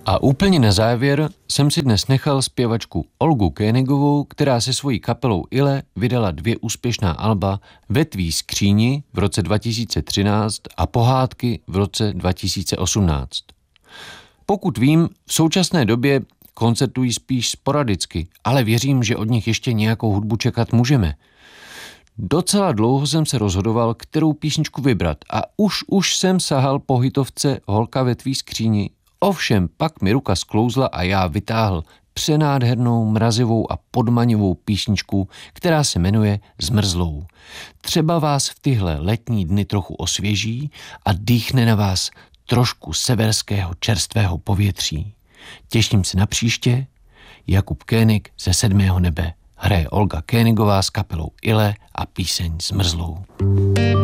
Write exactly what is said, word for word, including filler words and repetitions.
A úplně na závěr jsem si dnes nechal zpěvačku Olgu Koenigovou, která se svojí kapelou Ile vydala dvě úspěšná alba Ve tvý skříni v roce dva tisíce třináct a Pohádky v roce dva tisíce osmnáct. Pokud vím, v současné době koncertují spíš sporadicky, ale věřím, že od nich ještě nějakou hudbu čekat můžeme. Docela dlouho jsem se rozhodoval, kterou písničku vybrat a už už jsem sahal po hitovce Holka ve tvý skříni. Ovšem pak mi ruka sklouzla a já vytáhl přenádhernou, mrazivou a podmanivou písničku, která se jmenuje Zmrzlou. Třeba vás v tyhle letní dny trochu osvěží a dýchne na vás trošku severského čerstvého povětří. Těším se na příště. Jakub Koenig ze sedmého nebe. Hraje Olga Koenigová s kapelou Ile a píseň Zmrzlou.